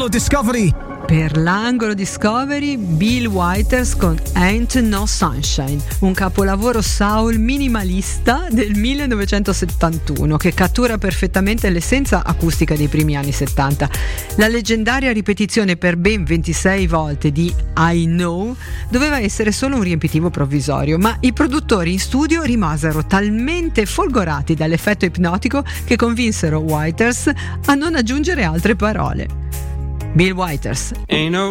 l'angolo Discovery. Per l'angolo Discovery, Bill Withers con Ain't No Sunshine, un capolavoro soul minimalista del 1971 che cattura perfettamente l'essenza acustica dei primi anni 70. La leggendaria ripetizione per ben 26 volte di I Know doveva essere solo un riempitivo provvisorio, ma i produttori in studio rimasero talmente folgorati dall'effetto ipnotico che convinsero Withers a non aggiungere altre parole. Bill Withers.